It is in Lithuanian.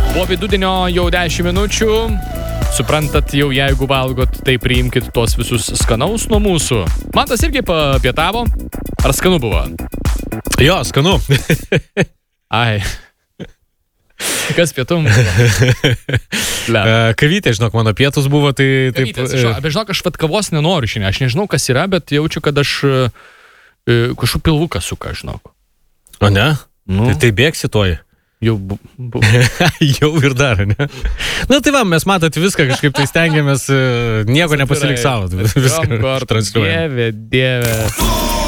Po vidudienio jau 10 minučių. Suprantat, jau jeigu valgot, tai priimkit tuos visus skanaus nuo mūsų. Mantas irgi papietavo. Ar skanu buvo? Jo, skanu. Ai. Kas pietum buvo? Kavytė, žinok, mano pietus buvo, tai... Kavytės, žinok, aš vat kavos nenoriu šiandien. Aš nežinau, kas yra, bet jaučiu, kad aš kažkaip pilvuką suka, žinok. O ne? Nu. Tai bėgsi toji. Jau Jau ir dar, ne? Na tai va, mes matot viską, kažkaip tai stengiamės, nieko nepasilik savo. Viską transliuojam. Dieve.